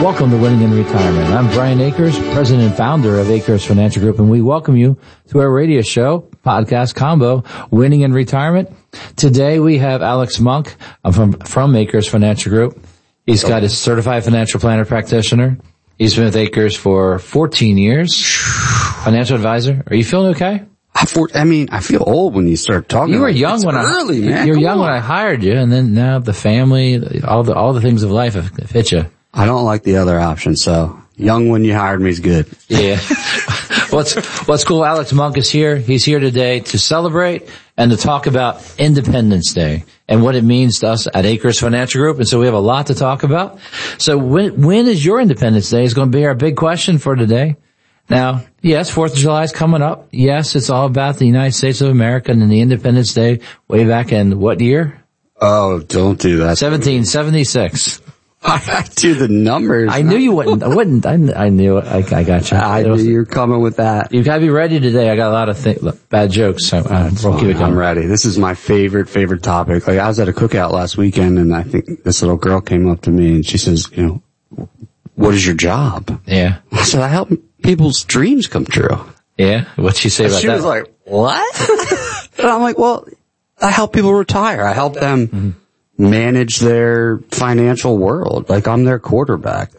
Welcome to Winning in Retirement. I'm Brian Akers, president and founder of Akers Financial Group, and we welcome you to our radio show, podcast combo, Winning in Retirement. Today we have Alex Monk from Akers Financial Group. He's got his certified financial planner practitioner. He's been with Akers for 14 years. Financial advisor. Are you feeling okay? I feel old when you start talking. You were young when you were young when I hired you, and then now the family, all the things of life have hit you. I don't like the other option, so young when you hired me is good. Yeah. What's cool, Alex Monk is here. He's here today to celebrate and to talk about Independence Day and what it means to us at Akers Financial Group. And so we have a lot to talk about. So when is your Independence Day is going to be our big question for today. Now, yes, 4th of July is coming up. Yes, it's all about the United States of America and the Independence Day way back in what year? Oh, don't do that. 1776. I do the numbers. I knew you wouldn't. I knew it. I got you. I knew you were coming with that. You've got to be ready today. I got a lot of bad jokes, so we'll keep it going. I'm ready. This is my favorite topic. Like, I was at a cookout last weekend, and I think this little girl came up to me, and she says, what is your job? Yeah. I said, I help people's dreams come true. Yeah? What'd she say about that? She was like, what? And I'm like, well, I help people retire. I help them manage their financial world. Like, I'm their quarterback.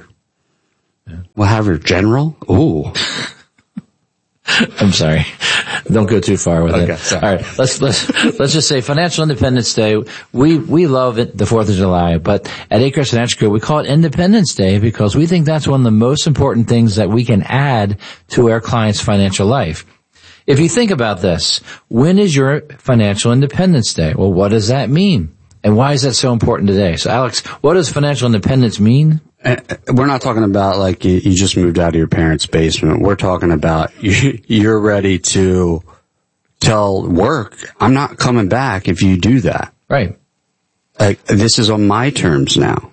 We'll have your general. Ooh. I'm sorry. Don't go too far with it. Sorry. All right. Let's just say Financial Independence Day. We love it, the 4th of July, but at Akers Financial Group, we call it Independence Day because we think that's one of the most important things that we can add to our clients' financial life. If you think about this, when is your Financial Independence Day? Well, what does that mean? And why is that so important today? So, Alex, what does financial independence mean? We're not talking about like you just moved out of your parents' basement. We're talking about you're ready to tell work, I'm not coming back if you do that. Right. Like, this is on my terms now.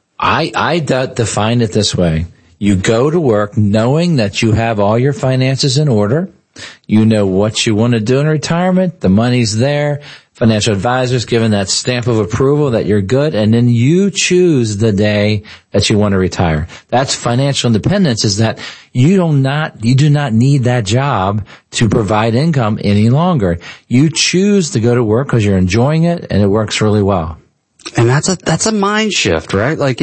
I define it this way. You go to work knowing that you have all your finances in order. You know what you want to do in retirement. The money's there. Financial advisors giving that stamp of approval that you're good, and then you choose the day that you want to retire. That's financial independence, is that you do not need that job to provide income any longer. You choose to go to work because you're enjoying it and it works really well. And that's a mind shift, right? Like,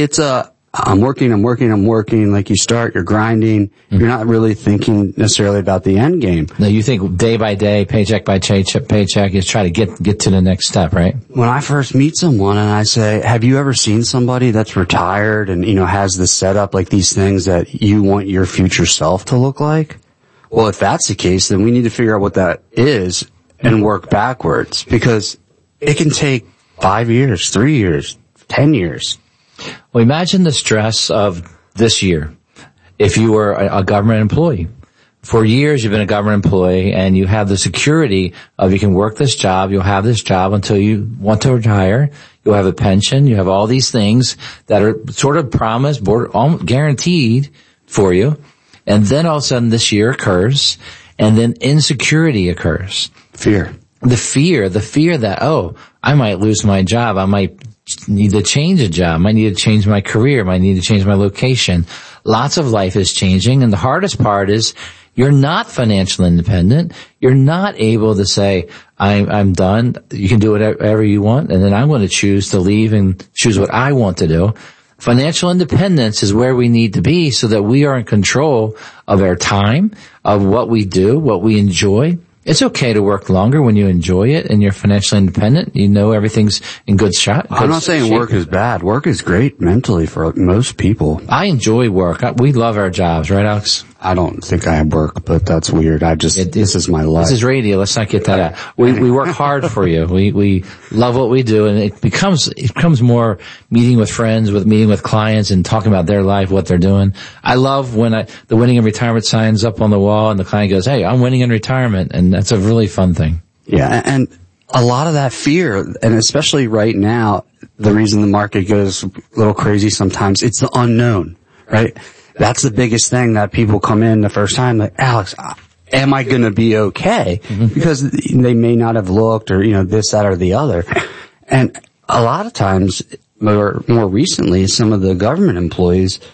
I'm working. Like, you're grinding. You're not really thinking necessarily about the end game. No, you think day by day, paycheck by paycheck, you try to get to the next step, right? When I first meet someone and I say, have you ever seen somebody that's retired and, has this setup, like these things that you want your future self to look like? Well, if that's the case, then we need to figure out what that is and work backwards, because it can take 5 years, 3 years, 10 years. Well, imagine the stress of this year. If you were a government employee, for years you've been a government employee and you have the security of you can work this job, you'll have this job until you want to retire, you'll have a pension, you have all these things that are sort of promised, guaranteed for you, and then all of a sudden this year occurs, and then insecurity occurs. Fear. The fear that, I might lose my job, I might need to change a job, might need to change my career, might need to change my location. Lots of life is changing, and the hardest part is you're not financially independent. You're not able to say, I'm done. You can do whatever you want, and then I'm going to choose to leave and choose what I want to do. Financial independence is where we need to be so that we are in control of our time, of what we do, what we enjoy. It's okay to work longer when you enjoy it and you're financially independent. You know everything's in good shot. I'm not saying work is bad. Work is great mentally for most people. I enjoy work. We love our jobs, right, Alex? I don't think I work, but that's weird. This is my life. This is radio. Let's not get that out. We work hard for you. We love what we do, and it becomes more meeting with friends, meeting with clients and talking about their life, what they're doing. I love when the winning in retirement sign's up on the wall and the client goes, hey, I'm winning in retirement, and that's a really fun thing. Yeah, and a lot of that fear, and especially right now, the reason the market goes a little crazy sometimes, it's the unknown, right? That's the biggest thing that people come in the first time, like, Alex, am I going to be okay? Mm-hmm. Because they may not have looked or, this, that, or the other. And a lot of times, more recently, some of the government employees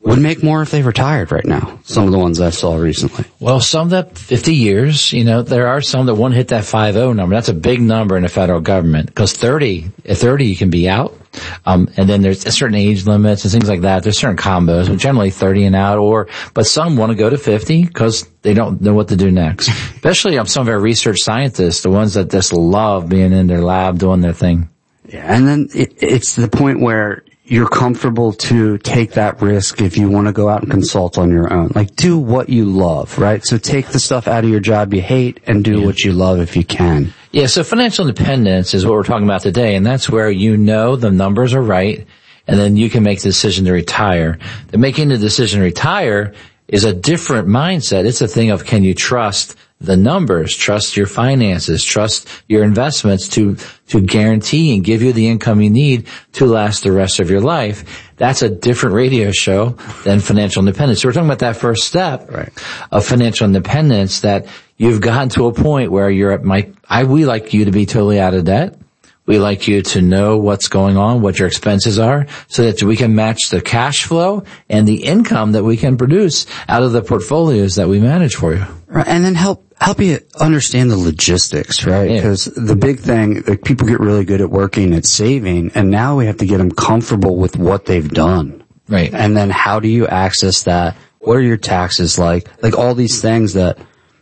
would make more if they retired right now. Some of the ones I saw recently. Well, some that 50 years, there are some that want to hit that 50 number. That's a big number in the federal government because at 30 you can be out. And then there's certain age limits and things like that. There's certain combos, but generally 30 and out but some want to go to 50 because they don't know what to do next. Especially some of our research scientists, the ones that just love being in their lab doing their thing. Yeah. And then it's the point where you're comfortable to take that risk if you want to go out and consult on your own. Like, do what you love, right? So take the stuff out of your job you hate and do what you love if you can. Yeah, so financial independence is what we're talking about today, and that's where the numbers are right, and then you can make the decision to retire. Making the decision to retire is a different mindset. It's a thing of, can you trust the numbers, trust your finances, trust your investments to guarantee and give you the income you need to last the rest of your life. That's a different radio show than financial independence. So we're talking about that first step of financial independence, that you've gotten to a point where you're we like you to be totally out of debt. We like you to know what's going on, what your expenses are, so that we can match the cash flow and the income that we can produce out of the portfolios that we manage for you. Right. And then help you understand the logistics, right? Because the big thing, like, people get really good at working at saving, and now we have to get them comfortable with what they've done. Right. And then how do you access that? What are your taxes like? Like, all these things that,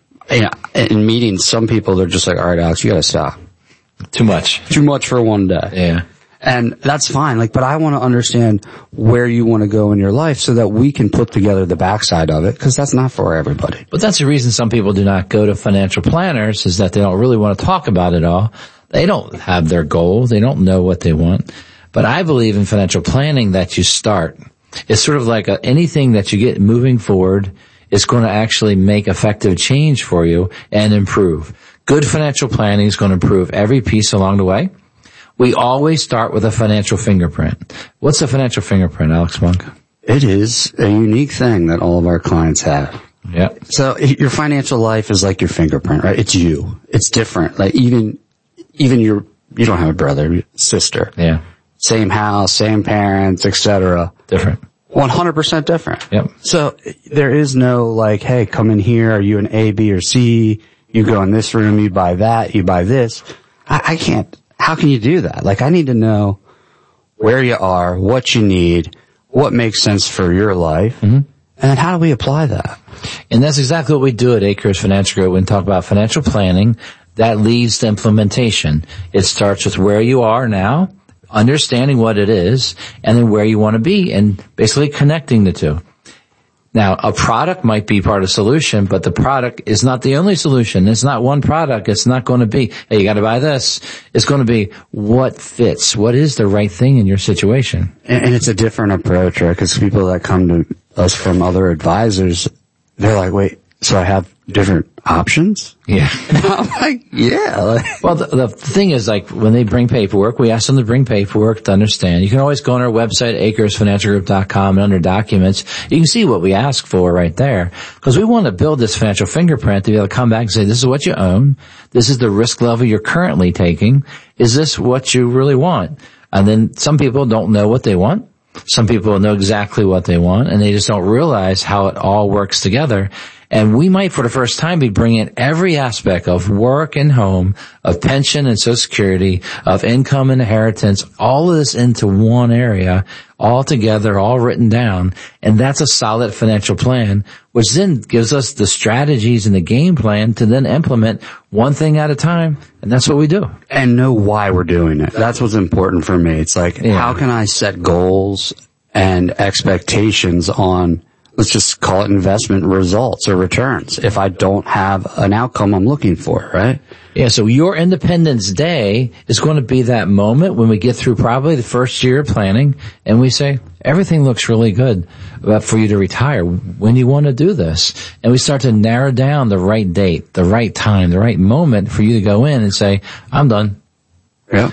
in meetings, some people, they're just like, all right, Alex, you gotta stop. Too much for one day. Yeah. And that's fine. But I want to understand where you want to go in your life so that we can put together the backside of it, because that's not for everybody. But that's the reason some people do not go to financial planners, is that they don't really want to talk about it all. They don't have their goals. They don't know what they want. But I believe in financial planning that you start. It's sort of like anything that you get moving forward is going to actually make effective change for you and improve. Good financial planning is going to improve every piece along the way. We always start with a financial fingerprint. What's a financial fingerprint, Alex Monk? It is a unique thing that all of our clients have. Yeah. So your financial life is like your fingerprint, right? It's you. It's different. Like, even you don't have a brother, sister. Yeah. Same house, same parents, etc. Different. 100% different. Yep. So there is no like, hey, come in here. Are you an A, B, or C? You go in this room, you buy that, you buy this. I can't. How can you do that? Like, I need to know where you are, what you need, what makes sense for your life, and then how do we apply that? And that's exactly what we do at Acres Financial Group when we talk about financial planning. That leads to implementation. It starts with where you are now, understanding what it is, and then where you want to be, and basically connecting the two. Now, a product might be part of the solution, but the product is not the only solution. It's not one product. It's not going to be, hey, you got to buy this. It's going to be what fits. What is the right thing in your situation? And it's a different approach, right? Because people that come to us from other advisors, they're like, wait, so I have different options? Yeah. And I'm like, yeah. Well, the thing is, like, when they bring paperwork, we ask them to bring paperwork to understand. You can always go on our website, acresfinancialgroup.com, and under documents, you can see what we ask for right there. Because we want to build this financial fingerprint to be able to come back and say, this is what you own. This is the risk level you're currently taking. Is this what you really want? And then some people don't know what they want. Some people know exactly what they want, and they just don't realize how it all works together. And we might, for the first time, be bringing every aspect of work and home, of pension and Social Security, of income and inheritance, all of this into one area, all together, all written down. And that's a solid financial plan, which then gives us the strategies and the game plan to then implement one thing at a time. And that's what we do. And know why we're doing it. That's what's important for me. It's like, how can I set goals and expectations on, let's just call it investment results or returns, if I don't have an outcome I'm looking for, right? Yeah, so your Independence Day is going to be that moment when we get through probably the first year of planning and we say, everything looks really good for you to retire. When do you want to do this? And we start to narrow down the right date, the right time, the right moment for you to go in and say, I'm done. Yeah.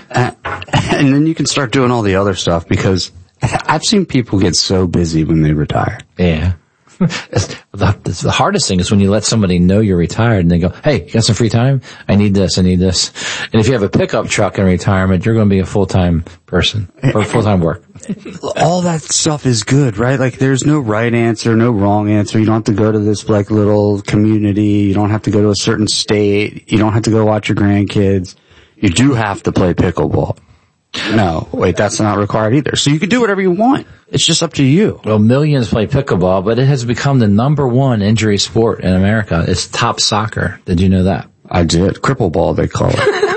And then you can start doing all the other stuff, because I've seen people get so busy when they retire. Yeah. The hardest thing is when you let somebody know you're retired and they go, hey, you got some free time? I need this. And if you have a pickup truck in retirement, you're going to be a full-time person or full-time work. All that stuff is good, right? Like there's no right answer, no wrong answer. You don't have to go to this like little community. You don't have to go to a certain state. You don't have to go watch your grandkids. You do have to play pickleball. No, wait, that's not required either. So you can do whatever you want. It's just up to you. Well, millions play pickleball, but it has become the number one injury sport in America. It's top soccer. Did you know that? I did. Cripple ball, they call it.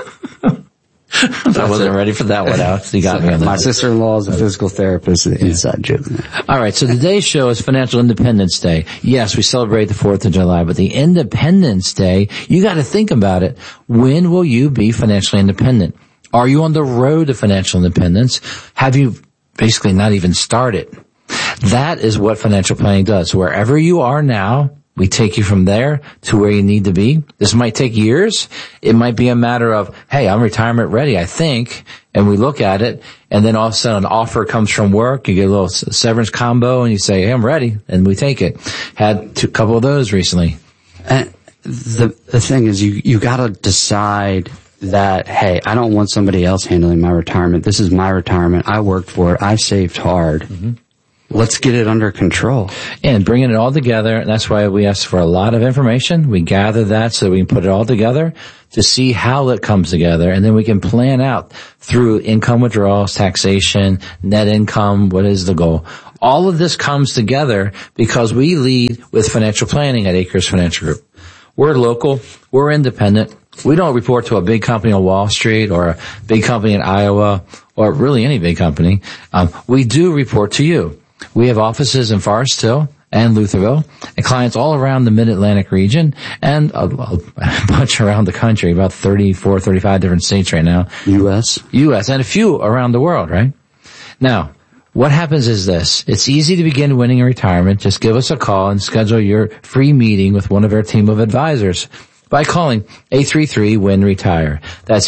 I wasn't ready for that one, Alex. You got me on that. My sister-in-law is a physical therapist. Inside joke. All right, so today's show is Financial Independence Day. Yes, we celebrate the 4th of July, but the Independence Day, you got to think about it. When will you be financially independent? Are you on the road to financial independence? Have you basically not even started? That is what financial planning does. Wherever you are now, we take you from there to where you need to be. This might take years. It might be a matter of, hey, I'm retirement ready, I think. And we look at it, and then all of a sudden an offer comes from work. You get a little severance combo, and you say, hey, I'm ready, and we take it. Had a couple of those recently. And the thing is, you gotta decide that, hey, I don't want somebody else handling my retirement. This is my retirement. I worked for it. I saved hard. Mm-hmm. Let's get it under control. And bringing it all together, and that's why we ask for a lot of information. We gather that so we can put it all together to see how it comes together, and then we can plan out through income withdrawals, taxation, net income, what is the goal. All of this comes together because we lead with financial planning at Acres Financial Group. We're local. We're independent. We don't report to a big company on Wall Street or a big company in Iowa or really any big company. We do report to you. We have offices in Forest Hill and Lutherville and clients all around the Mid-Atlantic region and a bunch around the country, about 34, 35 different states right now. U.S. and a few around the world, right? Now, what happens is this. It's easy to begin winning in retirement. Just give us a call and schedule your free meeting with one of our team of advisors by calling 833-WIN-RETIRE. That's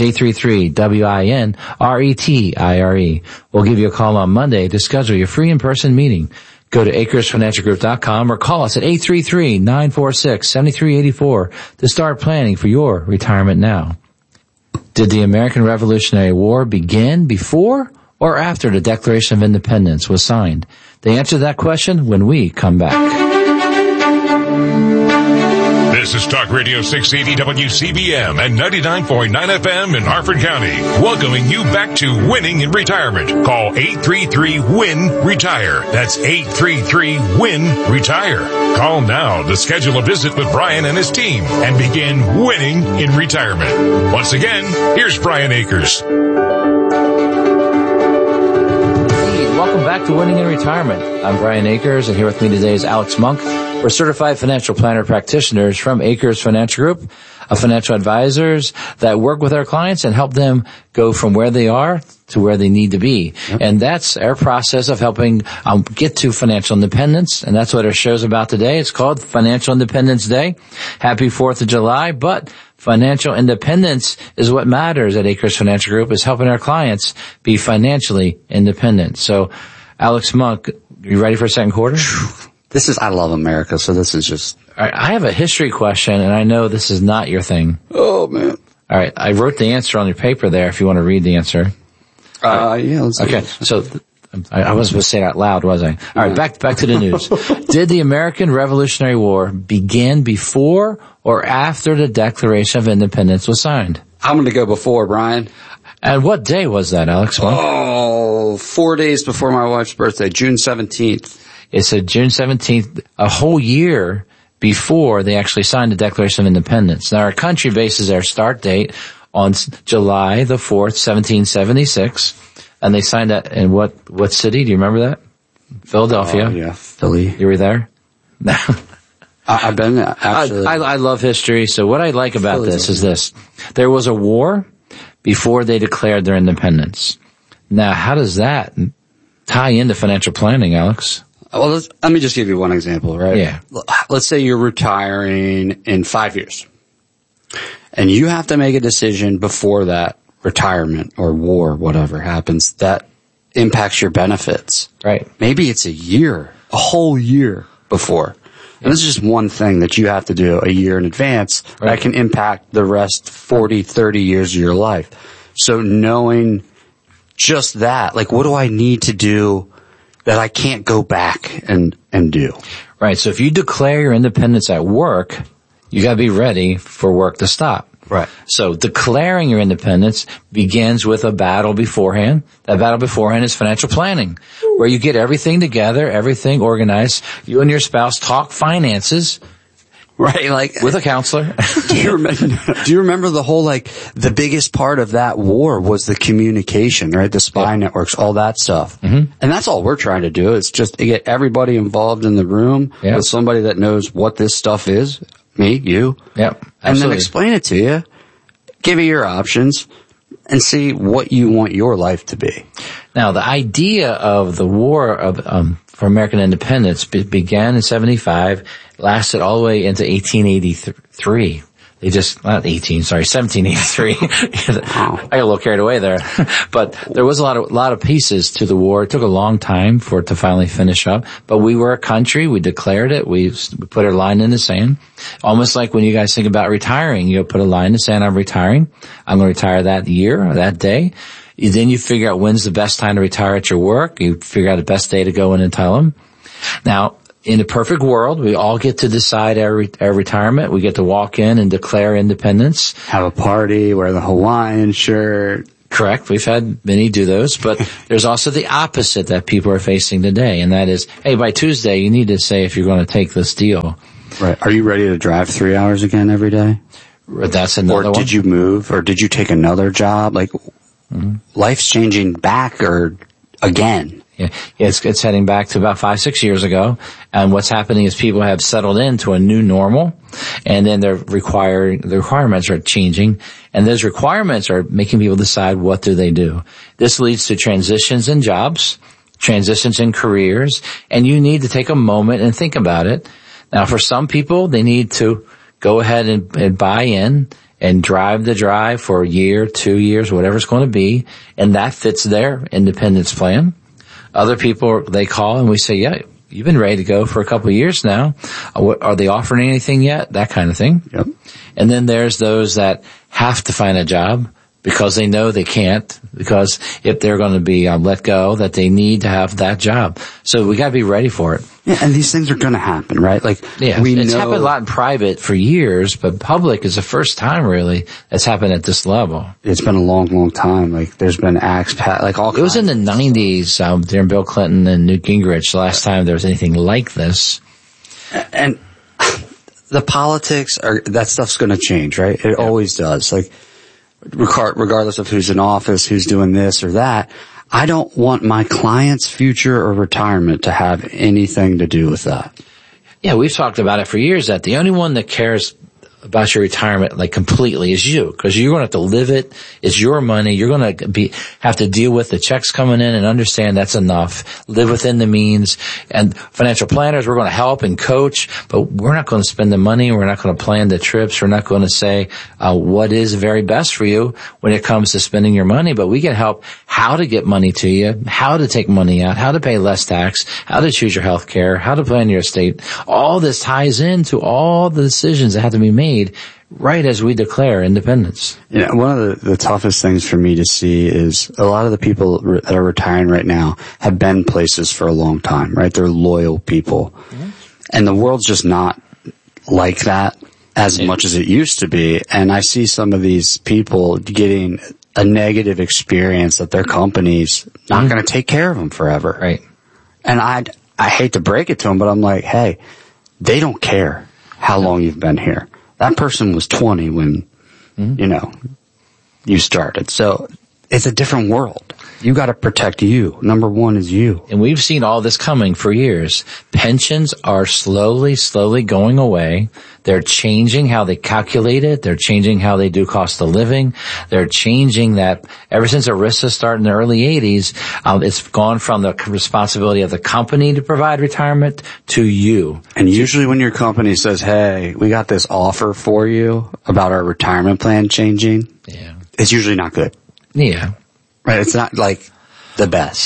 833-WIN-RETIRE. We'll give you a call on Monday to schedule your free in-person meeting. Go to acresfinancialgroup.com or call us at 833-946-7384 to start planning for your retirement now. Did the American Revolutionary War begin before or after the Declaration of Independence was signed? The answer to that question when we come back. This is Talk Radio 680 WCBM and 99.9 FM in Harford County. Welcoming you back to winning in retirement. Call 833-WIN-RETIRE. That's 833-WIN-RETIRE. Call now to schedule a visit with Brian and his team and begin winning in retirement. Once again, here's Brian Akers. Welcome back to Winning in Retirement. I'm Brian Akers, and here with me today is Alex Monk. We're certified financial planner practitioners from Acres Financial Group, financial advisors that work with our clients and help them go from where they are to where they need to be. Yep. And that's our process of helping get to financial independence. And that's what our show's about today. It's called Financial Independence Day. Happy 4th of July, but financial independence is what matters at Acres Financial Group, is helping our clients be financially independent. So, Alex Monk, you ready for a second quarter? I love America, so this is just... All right, I have a history question, and I know this is not your thing. Oh, man. All right, I wrote the answer on your paper there if you want to read the answer. Yeah, let's do it. Okay, so I wasn't supposed to say it out loud, was I? All right, back to the news. Did the American Revolutionary War begin before or after the Declaration of Independence was signed? I'm going to go before, Brian. And what day was that, Alex? Oh, 4 days before my wife's birthday, June 17th. It's June 17th, a whole year before they actually signed the Declaration of Independence. Now, our country bases their start date on July the 4th, 1776. And they signed that in what city? Do you remember that? Philadelphia. Oh, yeah, Philly. You were there? I've been there, actually. I love history. So what I like about this is this. There was a war before they declared their independence. Now, how does that tie into financial planning, Alex? Well, let me just give you one example, right? Yeah. Let's say you're retiring in 5 years. And you have to make a decision before that retirement or war, whatever happens, that impacts your benefits. Right. Maybe it's a whole year before. And this is just one thing that you have to do a year in advance that can impact the rest 40, 30 years of your life. So knowing just that, like, what do I need to do that I can't go back and do? Right. So if you declare your independence at work, you got to be ready for work to stop. Right. So declaring your independence begins with a battle beforehand. That battle beforehand is financial planning, where you get everything together, everything organized. You and your spouse talk finances. Right, like with a counselor. Do you remember the whole, like, the biggest part of that war was the communication, right? The spy networks, all that stuff. Mm-hmm. And that's all we're trying to do is just to get everybody involved in the room with somebody that knows what this stuff is. Me, you. Yep. And then explain it to you, give you your options, and see what you want your life to be. Now, the idea of the war for American independence began in 75, lasted all the way into 1883. They just, not 1783. I got a little carried away there. But there was a lot of pieces to the war. It took a long time for it to finally finish up. But we were a country. We declared it. We put a line in the sand. Almost like when you guys think about retiring, you put a line in the sand, I'm retiring. I'm going to retire that year or that day. Then you figure out when's the best time to retire at your work. You figure out the best day to go in and tell them. Now, in a perfect world, we all get to decide our retirement. We get to walk in and declare independence. Have a party, wear the Hawaiian shirt. Correct. We've had many do those, but there's also the opposite that people are facing today, and that is, hey, by Tuesday, you need to say if you're going to take this deal. Right. Are you ready to drive 3 hours again every day? That's another one. Or did you move, or did you take another job? Like, life's changing back or again. Yeah, it's heading back to about 5-6 years ago. And what's happening is people have settled into a new normal, and then the requirements are changing, and those requirements are making people decide what do they do. This leads to transitions in jobs, transitions in careers, and you need to take a moment and think about it. Now, for some people, they need to go ahead and buy in and drive the drive for a year, 2 years, whatever it's going to be, and that fits their independence plan. Other people, they call and we say, yeah, you've been ready to go for a couple of years now. Are they offering anything yet? That kind of thing. Yep. And then there's those that have to find a job because they know they can't, because if they're going to be let go, that they need to have that job. So we got to be ready for it. Yeah, and these things are going to happen, right? Like, it's happened a lot in private for years, but public is the first time really that's happened at this level. It's been a long, long time. Like, there's been acts, like all. It was in the 90s during Bill Clinton and Newt Gingrich, the last time there was anything like this. And the politics that stuff's going to change, right? It always does. Like, regardless of who's in office, who's doing this or that, I don't want my client's future or retirement to have anything to do with that. Yeah, we've talked about it for years that the only one that cares about your retirement like completely is you, because you're going to have to live it. It's your money. You're going to have to deal with the checks coming in and understand that's enough. Live within the means. And financial planners, we're going to help and coach, but we're not going to spend the money. We're not going to plan the trips. We're not going to say what is very best for you when it comes to spending your money, but we can help how to get money to you, how to take money out, how to pay less tax, how to choose your health care, how to plan your estate. All this ties into all the decisions that have to be made right as we declare independence. Yeah, one of the toughest things for me to see is a lot of the people that are retiring right now have been places for a long time, right? They're loyal people. Mm-hmm. And the world's just not like that as much as it used to be. And I see some of these people getting a negative experience that their company's not going to take care of them forever. Right. And I hate to break it to them, but I'm like, hey, they don't care how long you've been here. That person was 20 when, you started. So it's a different world. You got to protect you. Number one is you. And we've seen all this coming for years. Pensions are slowly slowing away. They're changing how they calculate it. They're changing how they do cost of living. They're changing that. Ever since ERISA started in the early 80s, it's gone from the responsibility of the company to provide retirement to you. And usually when your company says, hey, we got this offer for you about our retirement plan changing, it's usually not good. Yeah. Right, it's not like the best.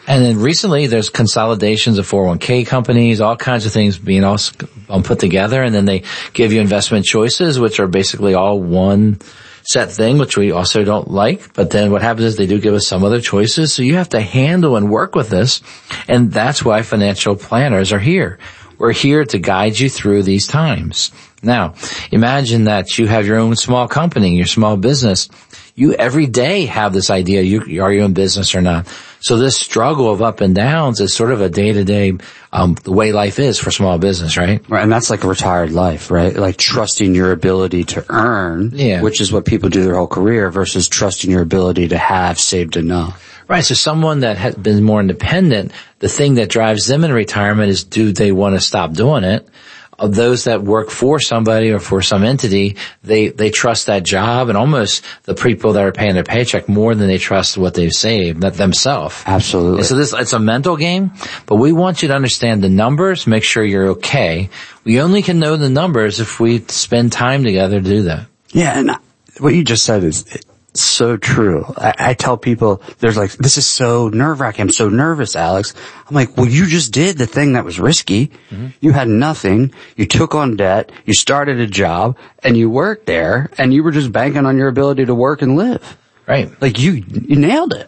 And then recently there's consolidations of 401k companies, all kinds of things being all put together. And then they give you investment choices, which are basically all one set thing, which we also don't like. But then what happens is they do give us some other choices. So you have to handle and work with this. And that's why financial planners are here. We're here to guide you through these times. Now, imagine that you have your own small company, your small business. You every day have this idea, are you in business or not? So this struggle of up and downs is sort of a day-to-day, the way life is for small business, right? Right, and that's like a retired life, right? Like trusting your ability to earn, which is what people do their whole career, versus trusting your ability to have saved enough. Right, so someone that has been more independent, the thing that drives them in retirement is, do they want to stop doing it? Of those that work for somebody or for some entity, they trust that job and almost the people that are paying their paycheck more than they trust what they've saved, not themselves. Absolutely. And so it's a mental game, but we want you to understand the numbers, make sure you're okay. We only can know the numbers if we spend time together to do that. Yeah, and what you just said is so true. I tell people, there's like, this is so nerve-wracking. I'm so nervous, Alex. I'm like, well, you just did the thing that was risky. Mm-hmm. You had nothing. You took on debt. You started a job and you worked there and you were just banking on your ability to work and live. Right. Like you nailed it.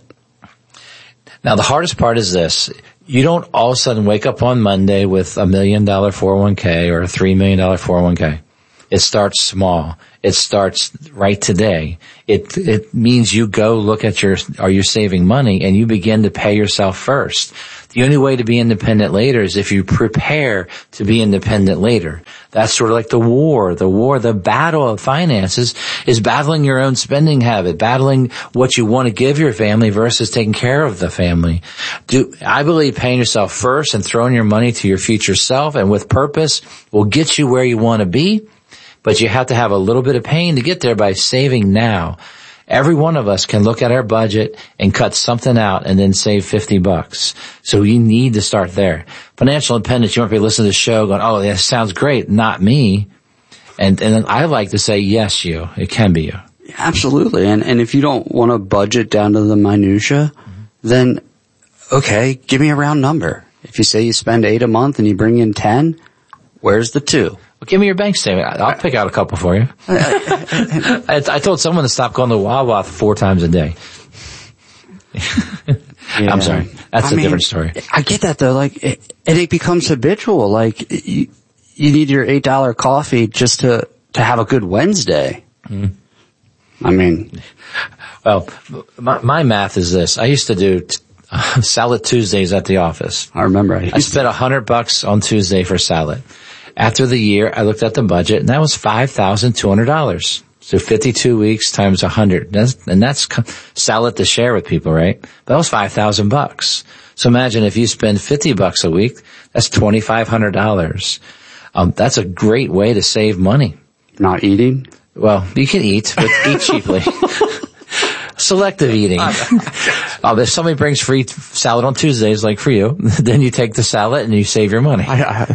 Now the hardest part is this. You don't all of a sudden wake up on Monday with $1 million 401k or a $3 million 401k. It starts small. It starts right today. It means you go look at are you saving money, and you begin to pay yourself first. The only way to be independent later is if you prepare to be independent later. That's sort of like the battle of finances is battling your own spending habit, battling what you want to give your family versus taking care of the family. I believe paying yourself first and throwing your money to your future self and with purpose will get you where you want to be. But you have to have a little bit of pain to get there by saving now. Every one of us can look at our budget and cut something out and then save $50. So you need to start there. Financial independence, you might be listening to the show going, oh, that sounds great. Not me. And I like to say, yes, you. It can be you. Absolutely. And if you don't want to budget down to the minutia, then okay, give me a round number. If you say you spend 8 a month and you bring in 10, where's the 2? Well, give me your bank statement. I'll pick out a couple for you. I told someone to stop going to Wawa 4 times a day. Yeah. I'm sorry. That's a different story. I get that though. Like, and it becomes habitual. Like, you need your $8 coffee just to have a good Wednesday. Mm-hmm. I mean, well, my math is this. I used to do salad Tuesdays at the office. I remember. I spent $100 on Tuesday for salad. After the year, I looked at the budget, and that was $5,200. So 52 weeks times 100. And that's salad to share with people, right? That was $5,000. So imagine if you spend $50 a week, that's $2,500. That's a great way to save money. Not eating? Well, you can eat, but eat cheaply. Selective eating. If somebody brings free salad on Tuesdays, like for you, then you take the salad and you save your money.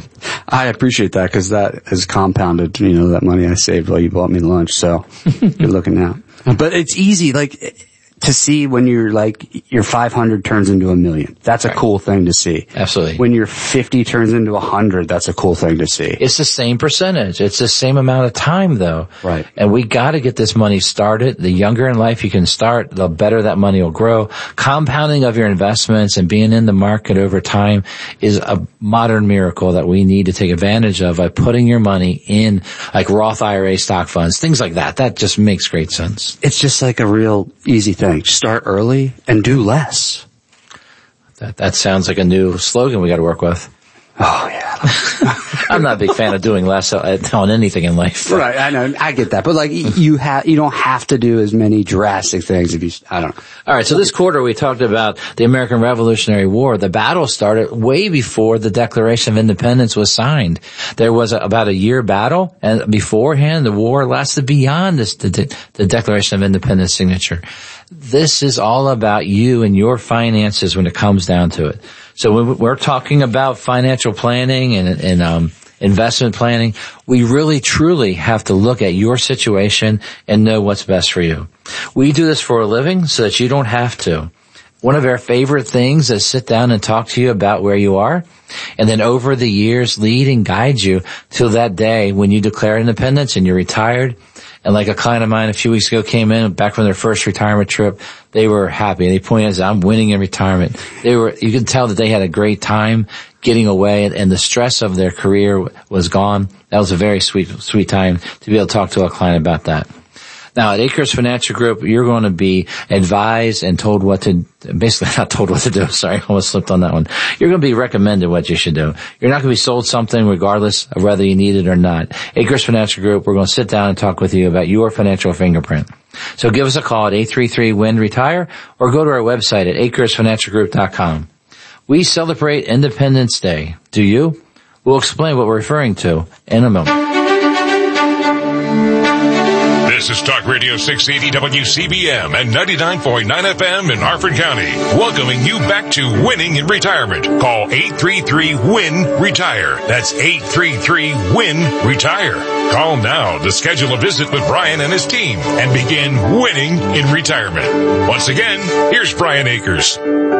I appreciate that because that has compounded, that money I saved while you bought me lunch. So you're looking out. But it's easy, like, to see when you're like, your 500 turns into $1 million. That's a cool thing to see. Absolutely. When your 50 turns into 100, that's a cool thing to see. It's the same percentage. It's the same amount of time though. Right. And we gotta get this money started. The younger in life you can start, the better that money will grow. Compounding of your investments and being in the market over time is a modern miracle that we need to take advantage of by putting your money in like Roth IRA stock funds, things like that. That just makes great sense. It's just like a real easy thing. Start early and do less. That sounds like a new slogan we got to work with. Oh yeah. I'm not a big fan of doing less on anything in life. Right, I know, I get that. But like, you don't have to do as many drastic things I don't know. Alright, so this quarter we talked about the American Revolutionary War. The battle started way before the Declaration of Independence was signed. There was about a year battle, and beforehand the war lasted beyond the Declaration of Independence signature. This is all about you and your finances when it comes down to it. So when we're talking about financial planning and investment planning, we really truly have to look at your situation and know what's best for you. We do this for a living so that you don't have to. One of our favorite things is sit down and talk to you about where you are, and then over the years lead and guide you till that day when you declare independence and you're retired. And like a client of mine a few weeks ago came in back from their first retirement trip, they were happy. They pointed out, I'm winning in retirement. You could tell that they had a great time getting away, and the stress of their career was gone. That was a very sweet time to be able to talk to a client about that. Now, at Acres Financial Group, you're going to be advised and told basically not told what to do. Sorry, I almost slipped on that one. You're going to be recommended what you should do. You're not going to be sold something regardless of whether you need it or not. Acres Financial Group, we're going to sit down and talk with you about your financial fingerprint. So give us a call at 833-WIN-RETIRE or go to our website at acresfinancialgroup.com. We celebrate Independence Day. Do you? We'll explain what we're referring to in a moment. This is Talk Radio 680 WCBM and 99.9 FM in Harford County. Welcoming you back to winning in retirement. Call 833-WIN-RETIRE. That's 833-WIN-RETIRE. Call now to schedule a visit with Brian and his team and begin winning in retirement. Once again, here's Brian Akers.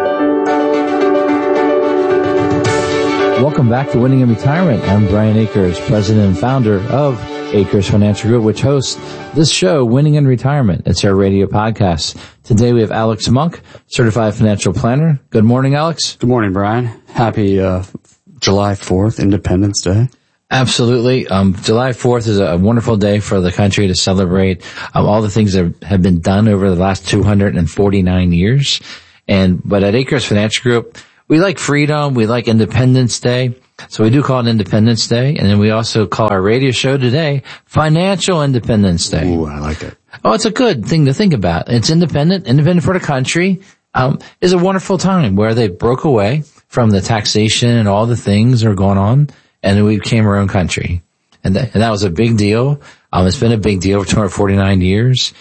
Welcome back to Winning in Retirement. I'm Brian Akers, president and founder of Acres Financial Group, which hosts this show, Winning in Retirement. It's our radio podcast. Today we have Alex Monk, certified financial planner. Good morning, Alex. Good morning, Brian. Happy July 4th, Independence Day. Absolutely. July 4th is a wonderful day for the country to celebrate all the things that have been done over the last 249 years. But at Acres Financial Group, we like freedom. We like Independence Day. So we do call it Independence Day. And then we also call our radio show today Financial Independence Day. Ooh, I like it. Oh, it's a good thing to think about. It's independent for the country. Is a wonderful time where they broke away from the taxation and all the things that are going on, and then we became our own country. And that was a big deal. It's been a big deal for 249 years.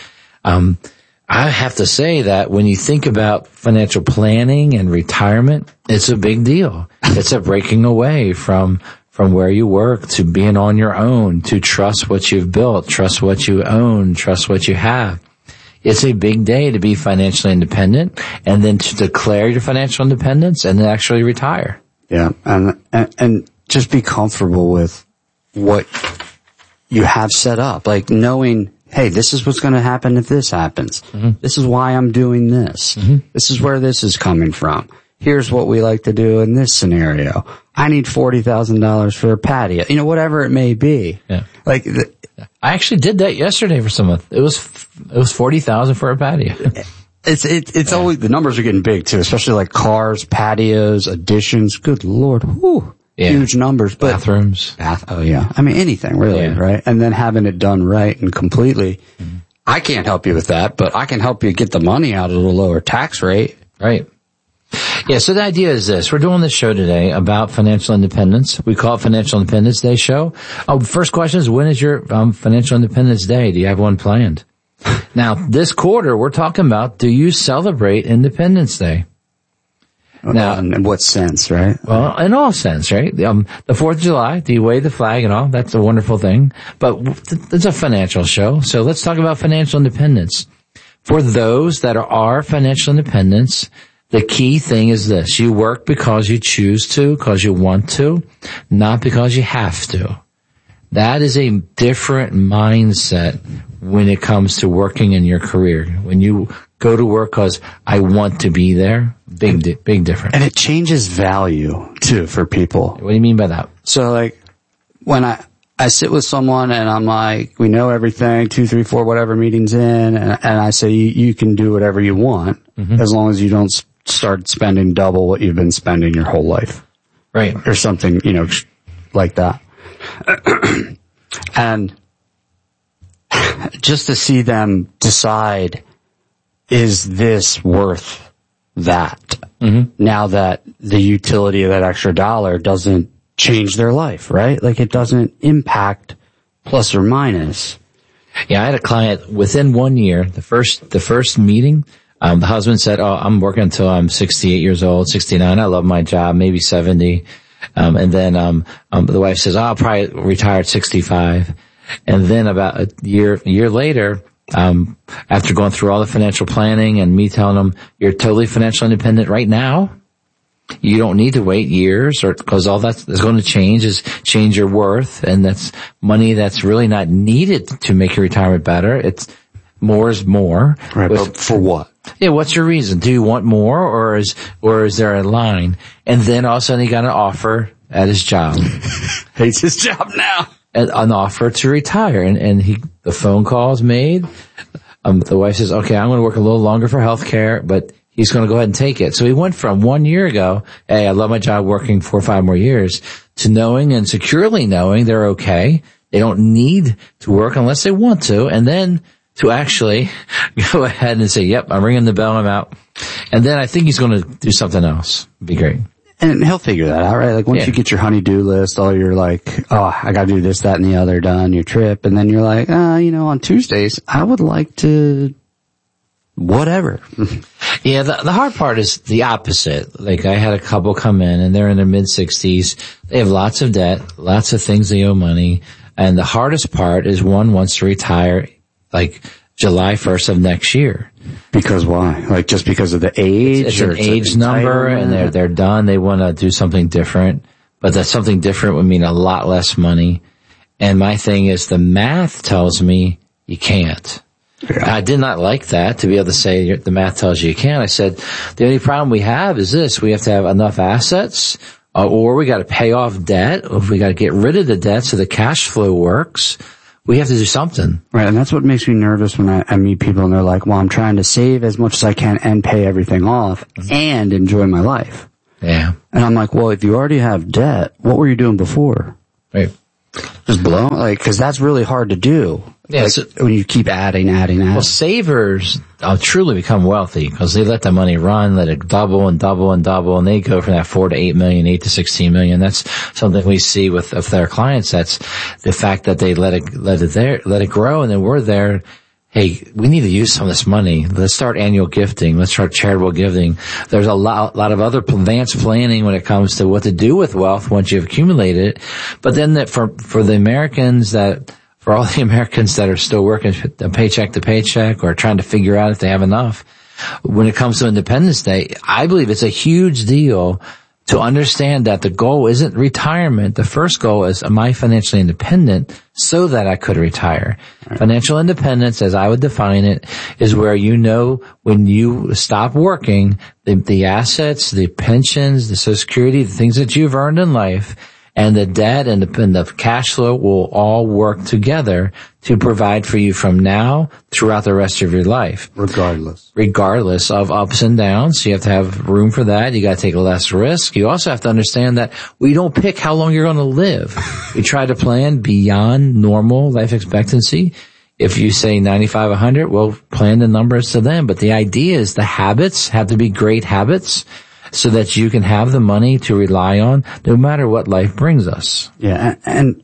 I have to say that when you think about financial planning and retirement, it's a big deal. It's a breaking away from where you work to being on your own, to trust what you've built, trust what you own, trust what you have. It's a big day to be financially independent and then to declare your financial independence and then actually retire. Yeah. And just be comfortable with what you have set up, like knowing, hey, this is what's going to happen if this happens. Mm-hmm. This is why I'm doing this. Mm-hmm. This is where this is coming from. Here's what we like to do in this scenario. I need $40,000 for a patio. Whatever it may be. Yeah. I actually did that yesterday for someone. It was $40,000 for a patio. It's always, the numbers are getting big too, especially like cars, patios, additions. Good Lord. Whew. Yeah. Huge numbers, but bathrooms. Oh yeah. I mean, anything really, right? And then having it done right and completely. Mm-hmm. I can't help you with that, but I can help you get the money out at a lower tax rate. Right. Yeah. So the idea is this. We're doing this show today about financial independence. We call it Financial Independence Day show. First question is, when is your Financial Independence Day? Do you have one planned? Now, this quarter, we're talking about, do you celebrate Independence Day? Now, in what sense, right? Well, in all sense, right? The 4th of July, do you wave the flag and all? That's a wonderful thing. But it's a financial show, so let's talk about financial independence. For those that are financial independence, the key thing is this. You work because you choose to, because you want to, not because you have to. That is a different mindset when it comes to working in your career. When you go to work because I want to be there, big difference. And it changes value too for people. What do you mean by that? So like when I sit with someone and I'm like, we know everything, 2, 3, 4, whatever meetings in, and I say you can do whatever you want, mm-hmm. as long as you don't start spending double what you've been spending your whole life. Right. Or something, like that. And just to see them decide, is this worth that? Mm-hmm. Now that the utility of that extra dollar doesn't change their life, right? Like it doesn't impact plus or minus. Yeah, I had a client within 1 year, the first meeting, the husband said, I'm working until I'm 68 years old, 69. I love my job, maybe 70. And then, the wife says, I'll probably retire at 65. And then about a year later, After going through all the financial planning and me telling them you're totally financially independent right now, you don't need to wait years, or because all that's going to change your worth, and that's money that's really not needed to make your retirement better. It's more is more. Right, but for what? Yeah, what's your reason? Do you want more, or is there a line? And then all of a sudden he got an offer at his job. Hates his job now. An offer to retire, and the phone call's made. The wife says, okay, I'm going to work a little longer for healthcare, but he's going to go ahead and take it. So he went from 1 year ago, hey, I love my job, working 4 or 5 more years, to knowing and securely knowing they're okay. They don't need to work unless they want to. And then to actually go ahead and say, yep, I'm ringing the bell, I'm out. And then I think he's going to do something else. It'd be great. And he'll figure that out, right? Like once you get your honey-do list, all your like, oh, I gotta do this, that, and the other done, your trip, and then you're like, on Tuesdays, I would like to whatever. Yeah, the hard part is the opposite. Like I had a couple come in and they're in their mid-60s. They have lots of debt, lots of things they owe money. And the hardest part is one wants to retire like July 1st of next year. Because why? Like just because of the age? It's an age number and they're done. They want to do something different, but that something different would mean a lot less money. And my thing is the math tells me you can't. Yeah. I did not like that, to be able to say the math tells you can't. I said, the only problem we have is this. We have to have enough assets, or we got to pay off debt, or we got to get rid of the debt so the cash flow works. We have to do something. Right, and that's what makes me nervous when I meet people and they're like, well, I'm trying to save as much as I can and pay everything off and enjoy my life. Yeah. And I'm like, well, if you already have debt, what were you doing before? Right. Just blow, cause that's really hard to do. Yeah, when you keep adding. Well, savers truly become wealthy because they let the money run, let it double and double and double, and they go from that 4 to 8 million, 8 to 16 million. That's something we see with their clients. That's the fact that they let it grow, and then we're there. Hey, we need to use some of this money. Let's start annual gifting. Let's start charitable giving. There's a lot of other advanced planning when it comes to what to do with wealth once you've accumulated it. But then for the Americans for all the Americans that are still working paycheck to paycheck or trying to figure out if they have enough, when it comes to Independence Day, I believe it's a huge deal to understand that the goal isn't retirement. The first goal is, am I financially independent so that I could retire? Right. Financial independence, as I would define it, is where when you stop working, the assets, the pensions, the Social Security, the things that you've earned in life, and the debt and the cash flow will all work together to provide for you from now throughout the rest of your life. Regardless of ups and downs. So you have to have room for that. You got to take less risk. You also have to understand that we don't pick how long you're going to live. We try to plan beyond normal life expectancy. If you say 95, 100, well, plan the numbers to them. But the idea is the habits have to be great habits, so that you can have the money to rely on no matter what life brings us. Yeah, and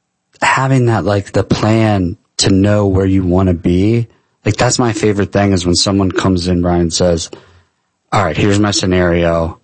having that, like, the plan to know where you want to be, like, that's my favorite thing is when someone comes in, Brian, and says, all right, here's my scenario.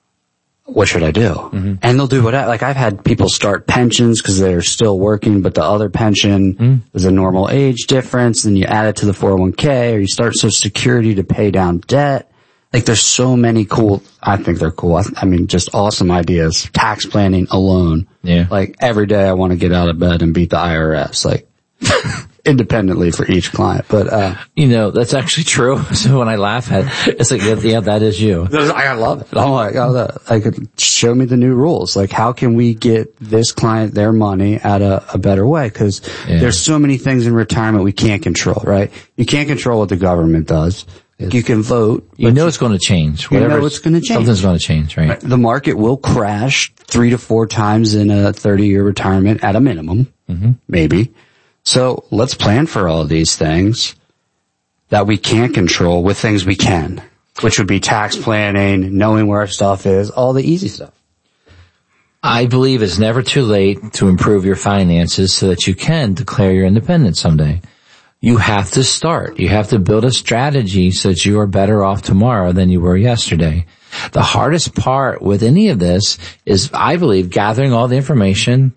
What should I do? Mm-hmm. And they'll do whatever. Like, I've had people start pensions because they're still working, but the other pension is a normal age difference. Then you add it to the 401k, or you start Social Security to pay down debt. Like, there's so many cool, I think they're cool. I mean, just awesome ideas. Tax planning alone. Yeah. Like, every day I want to get out of bed and beat the IRS, like, independently for each client. But, that's actually true. So when I laugh at it, it's like, yeah, that is you. I love it. I'm like, I could show me the new rules. Like, how can we get this client their money at a better way? Cause there's so many things in retirement we can't control, right? You can't control what the government does. You can vote. It's going to change. Whatever, it's going to change. Something's going to change, right? The market will crash 3 to 4 times in a 30-year retirement at a minimum, maybe. So let's plan for all of these things that we can't control with things we can, which would be tax planning, knowing where our stuff is, all the easy stuff. I believe it's never too late to improve your finances so that you can declare your independence someday. You have to start. You have to build a strategy so that you are better off tomorrow than you were yesterday. The hardest part with any of this is, I believe, gathering all the information,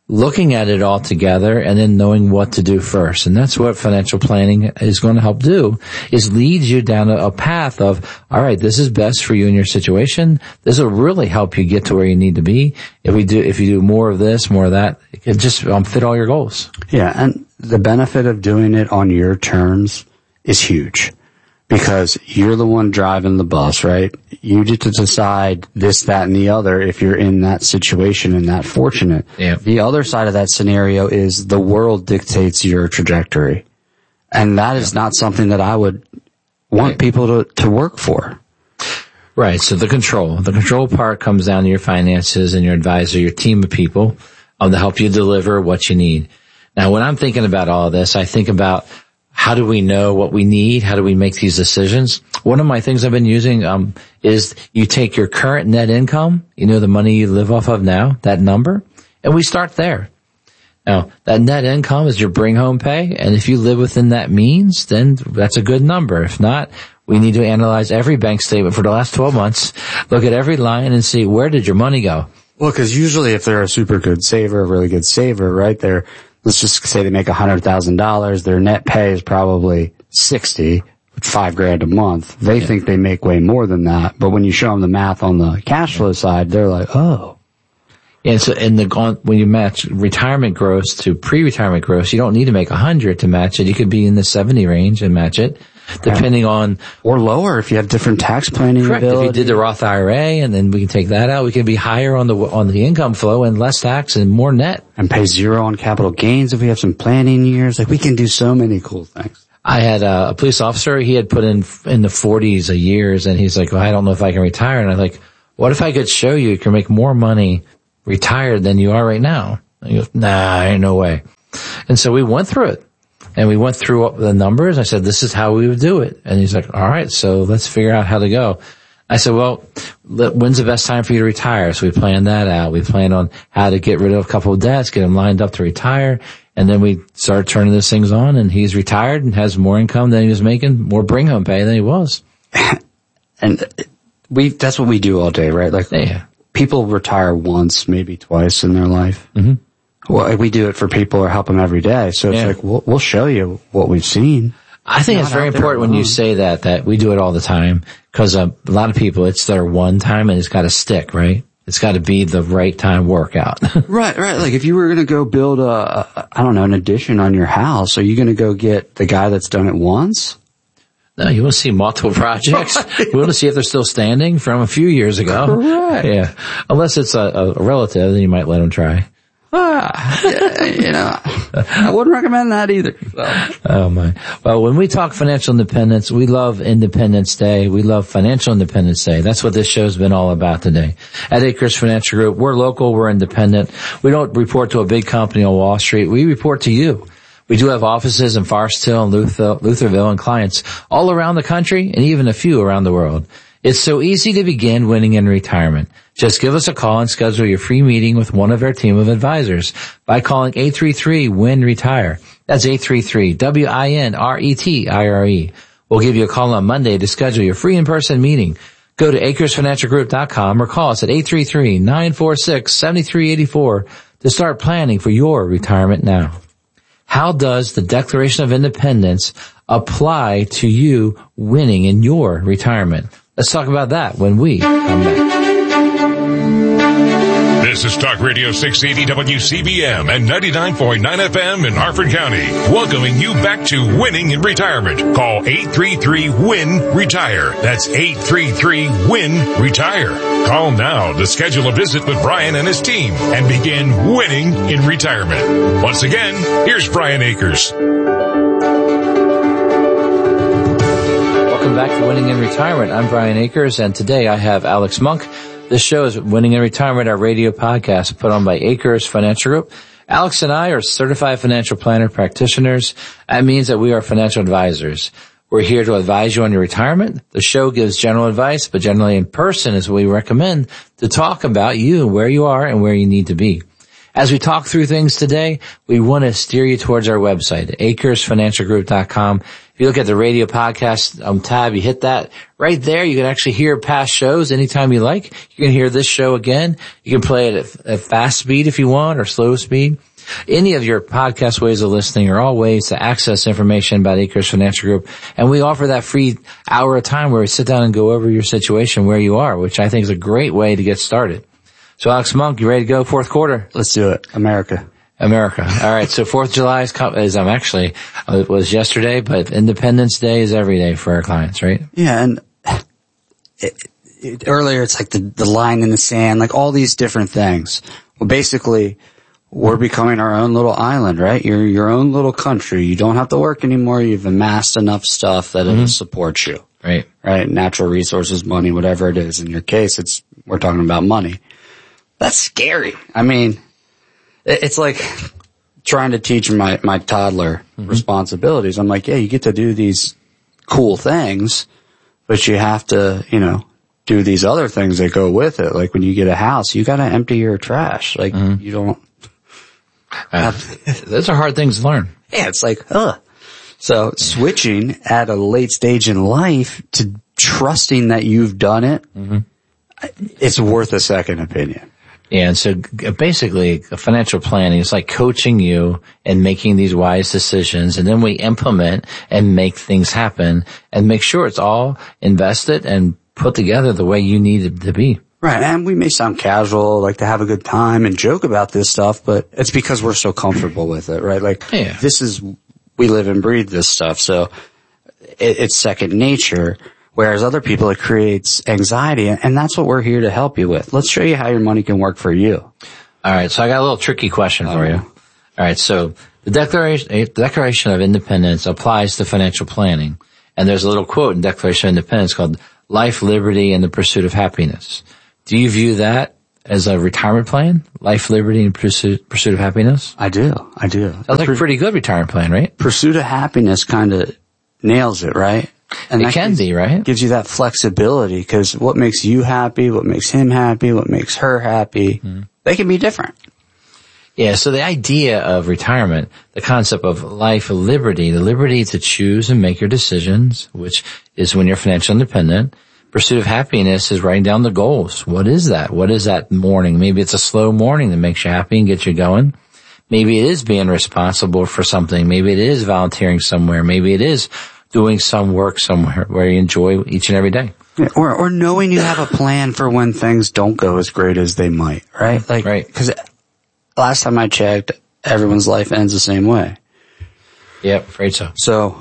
looking at it all together and then knowing what to do first. And that's what financial planning is going to help do, is lead you down a path of, all right, this is best for you in your situation. This will really help you get to where you need to be. If you do more of this, more of that, it can just fit all your goals. Yeah. And the benefit of doing it on your terms is huge. Because you're the one driving the bus, right? You get to decide this, that, and the other if you're in that situation and that fortunate. Yeah. The other side of that scenario is the world dictates your trajectory. And that is not something that I would want people to work for. Right. So the control part comes down to your finances and your advisor, your team of people to help you deliver what you need. Now, when I'm thinking about all of this, I think about, how do we know what we need? How do we make these decisions? One of my things I've been using is you take your current net income, the money you live off of now, that number, and we start there. Now, that net income is your bring home pay, and if you live within that means, then that's a good number. If not, we need to analyze every bank statement for the last 12 months, look at every line and see, where did your money go? Well, because usually if they're a super good saver, a really good saver, right, let's just say they make $100,000. Their net pay is probably $60,000, $5,000 a month. They think they make way more than that. But when you show them the math on the cash flow side, they're like, oh. And so when you match retirement gross to pre-retirement gross, you don't need to make 100 to match it. You could be in the 70 range and match it. Depending on, or lower if you have different tax planning. Correct. Ability. If you did the Roth IRA and then we can take that out, we can be higher on the income flow and less tax and more net. And pay zero on capital gains if we have some planning years. Like we can do so many cool things. I had a police officer, he had put in the 40s a years and he's like, well, I don't know if I can retire. And I'm like, what if I could show you can make more money retired than you are right now? And he goes, nah, ain't no way. And so we went through it. And we went through the numbers. I said, this is how we would do it. And he's like, all right, so let's figure out how to go. I said, well, when's the best time for you to retire? So we planned that out. We planned on how to get rid of a couple of debts, get him lined up to retire. And then we started turning these things on, and he's retired and has more income than he was making, more bring home pay than he was. And that's what we do all day, right? Like, people retire once, maybe twice in their life. Mm-hmm. Well, we do it for people or help them every day. So it's like, we'll show you what we've seen. I think it's very important when you say that we do it all the time, because a lot of people, it's their one time and it's got to stick, right? It's got to be the right time workout. Right. Like if you were going to go build an addition on your house, are you going to go get the guy that's done it once? No, you want to see multiple projects. You want to see if they're still standing from a few years ago. Correct. Yeah. Unless it's a relative, then you might let them try. I wouldn't recommend that either. So. Oh my. Well, when we talk financial independence, we love Independence Day. We love Financial Independence Day. That's what this show's been all about today. At Acres Financial Group, we're local, we're independent. We don't report to a big company on Wall Street. We report to you. We do have offices in Forest Hill and Lutherville and clients all around the country and even a few around the world. It's so easy to begin winning in retirement. Just give us a call and schedule your free meeting with one of our team of advisors by calling 833-WIN-RETIRE. That's 833-WINRETIRE. We'll give you a call on Monday to schedule your free in-person meeting. Go to acresfinancialgroup.com or call us at 833-946-7384 to start planning for your retirement now. How does the Declaration of Independence apply to you winning in your retirement? Let's talk about that when we come back. This is Talk Radio 680 WCBM and 99.9 FM in Harford County, welcoming you back to winning in retirement. Call 833-WIN-RETIRE. That's 833-WIN-RETIRE. Call now to schedule a visit with Brian and his team and begin winning in retirement. Once again, here's Brian Akers. Welcome back to Winning in Retirement. I'm Brian Akers, and today I have Alex Monk. This show is Winning in Retirement, our radio podcast put on by Acres Financial Group. Alex and I are certified financial planner practitioners. That means that we are financial advisors. We're here to advise you on your retirement. The show gives general advice, but generally in person is what we recommend to talk about you, where you are and where you need to be. As we talk through things today, we want to steer you towards our website, acresfinancialgroup.com. If you look at the radio podcast tab, you hit that right there. You can actually hear past shows anytime you like. You can hear this show again. You can play it at fast speed if you want or slow speed. Any of your podcast ways of listening are all ways to access information about Acres Financial Group. And we offer that free hour of time where we sit down and go over your situation where you are, which I think is a great way to get started. So Alex Monk, you ready to go fourth quarter? Let's do it. America. All right. So 4th of July it was yesterday, but Independence Day is every day for our clients, right? Yeah. And earlier it's like the line in the sand, like all these different things. Well, basically, we're becoming our own little island, right? You're your own little country. You don't have to work anymore. You've amassed enough stuff that it'll support you. Right. Right? Natural resources, money, whatever it is. In your case, we're talking about money. That's scary. I mean, it's like trying to teach my toddler responsibilities. I'm like, yeah, you get to do these cool things, but you have to, do these other things that go with it. Like when you get a house, you got to empty your trash. Like you don't. Those are hard things to learn. Yeah, it's like, So switching at a late stage in life to trusting that you've done it, it's worth a second opinion. Yeah, and so basically financial planning is like coaching you and making these wise decisions, and then we implement and make things happen and make sure it's all invested and put together the way you need it to be. Right, and we may sound casual, like to have a good time and joke about this stuff, but it's because we're so comfortable with it, right? Like, we live and breathe this stuff, so it's second nature, whereas other people, it creates anxiety, and that's what we're here to help you with. Let's show you how your money can work for you. All right, so I got a little tricky question for you. All right, so the Declaration of Independence applies to financial planning, and there's a little quote in Declaration of Independence called life, liberty, and the pursuit of happiness. Do you view that as a retirement plan? Life, liberty, and pursuit of happiness? I do. Sounds like a pretty good retirement plan, right? Pursuit of happiness kind of nails it, right? And it can be, right? Gives you that flexibility, because what makes you happy, what makes him happy, what makes her happy, they can be different. Yeah, so the idea of retirement, the concept of life, liberty, the liberty to choose and make your decisions, which is when you're financially independent. Pursuit of happiness is writing down the goals. What is that? What is that morning? Maybe it's a slow morning that makes you happy and gets you going. Maybe it is being responsible for something. Maybe it is volunteering somewhere. Maybe it is doing some work somewhere where you enjoy each and every day. Yeah, or knowing you have a plan for when things don't go as great as they might, right? Like, right. Because last time I checked, everyone's life ends the same way. Yep, afraid so. So,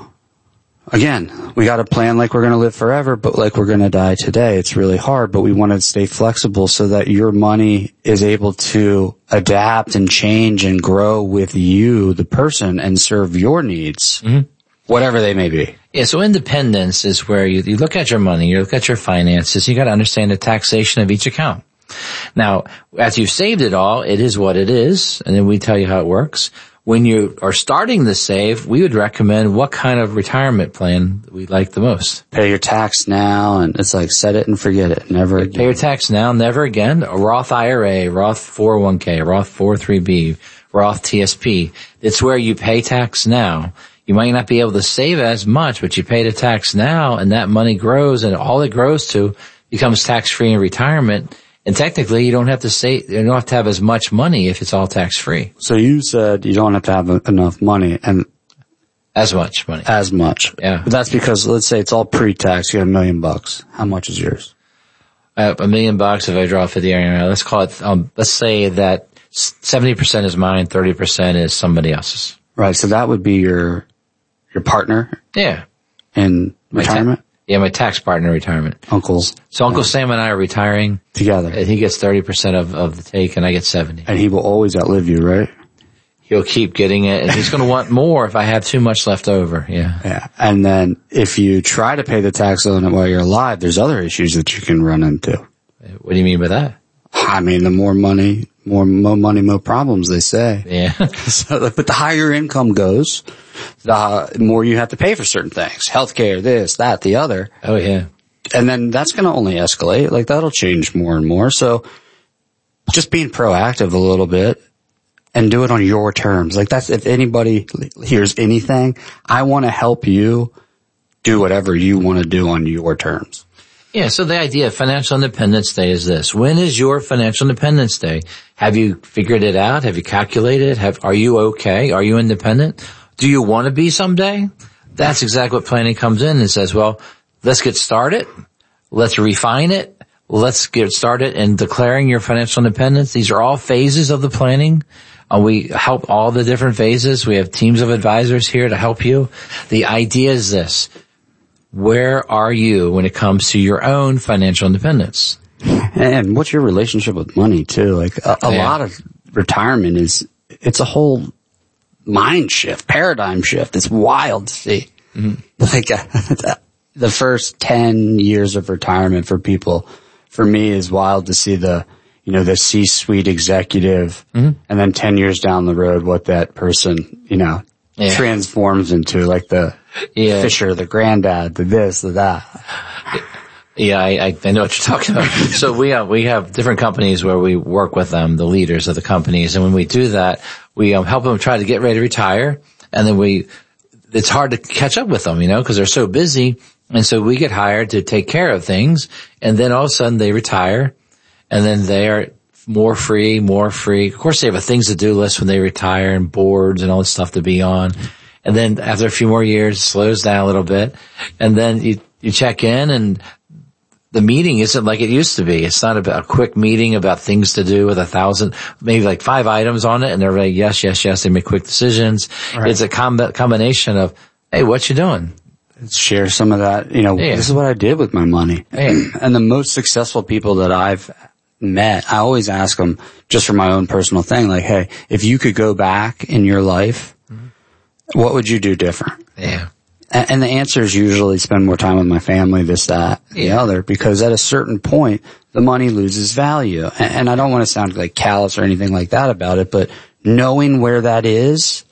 again, we got a plan like we're going to live forever, but like we're going to die today. It's really hard, but we want to stay flexible so that your money is able to adapt and change and grow with you, the person, and serve your needs, whatever they may be. Yeah, so independence is where you look at your money, you look at your finances, you got to understand the taxation of each account. Now, as you've saved it all, it is what it is, and then we tell you how it works. When you are starting to save, we would recommend what kind of retirement plan we like the most. Pay your tax now, and it's like set it and forget it. Never again. Pay your tax now, never again. A Roth IRA, Roth 401k, Roth 403b, Roth TSP. It's where you pay tax now. You might not be able to save as much, but you pay the tax now, and that money grows, and all it grows to becomes tax-free in retirement. And technically, you don't have to have as much money if it's all tax-free. So you said you don't have to have enough money, and as much money. As much. Yeah. But that's because, let's say it's all pre-tax, you got $1 million. How much is yours? $1 million if I draw 50 area. Let's call it, let's say that 70% is mine, 30% is somebody else's. Right. So that would be your partner? Yeah. In retirement? My tax partner in retirement. Uncles. So Uncle Sam and I are retiring. Together. And he gets 30% of the take and I get 70. And he will always outlive you, right? He'll keep getting it and he's going to want more if I have too much left over. Yeah. Yeah. And then if you try to pay the tax on it while you're alive, there's other issues that you can run into. What do you mean by that? I mean, the more money, more problems, they say. Yeah. So, but the higher your income goes, the more you have to pay for certain things. Healthcare, this, that, the other. Oh, yeah. And then that's going to only escalate. Like, that'll change more and more. So just being proactive a little bit and do it on your terms. Like that's, if anybody hears anything, I want to help you do whatever you want to do on your terms. Yeah, so the idea of Financial Independence Day is this. When is your Financial Independence Day? Have you figured it out? Have you calculated? Are you okay? Are you independent? Do you want to be someday? That's exactly what planning comes in and says, well, let's get started. Let's refine it. Let's get started in declaring your financial independence. These are all phases of the planning. We help all the different phases. We have teams of advisors here to help you. The idea is this. Where are you when it comes to your own financial independence? And what's your relationship with money too? Like a lot of retirement it's a whole mind shift, paradigm shift. It's wild to see. Mm-hmm. Like the first 10 years of retirement for people, for me, is wild to see the C-suite executive, and then 10 years down the road, what that person, transforms into, like the Fisher, the granddad, the this, the that. Yeah, I know what you're talking about. So we have different companies where we work with them, the leaders of the companies, and when we do that, we help them try to get ready to retire, and then it's hard to catch up with them, because they're so busy, and so we get hired to take care of things, and then all of a sudden they retire, and then they are more free. Of course, they have a things to do list when they retire and boards and all this stuff to be on. And then after a few more years, it slows down a little bit. And then you check in and the meeting isn't like it used to be. It's not about a quick meeting about things to do with 1,000, maybe like 5 items on it. And they're like, yes. They make quick decisions. Right. It's a combination of, hey, what you doing? Let's share some of that. This is what I did with my money. Yeah. And the most successful people that I've met, I always ask them, just for my own personal thing, like, hey, if you could go back in your life, what would you do different? Yeah. And the answer is usually spend more time with my family, this, that, the other, because at a certain point, the money loses value. And I don't want to sound like callous or anything like that about it, but knowing where that is